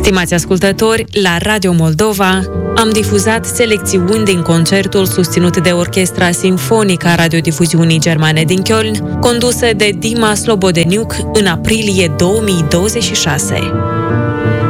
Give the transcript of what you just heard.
Stimați ascultători, la Radio Moldova am difuzat selecțiuni din concertul susținut de Orchestra Simfonică a Radiodifuziunii Germane din Köln, condusă de Dima Slobodeniuk în aprilie 2026.